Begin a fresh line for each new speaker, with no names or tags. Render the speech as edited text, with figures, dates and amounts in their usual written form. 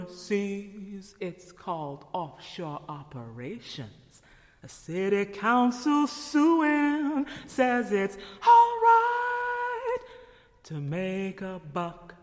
Seas, it's called offshore operations. The city council suing says it's all right to make a buck